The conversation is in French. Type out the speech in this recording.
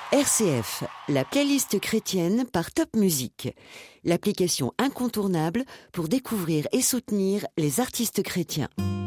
RCF, la playlist chrétienne par Top Music. L'application incontournable pour découvrir et soutenir les artistes chrétiens.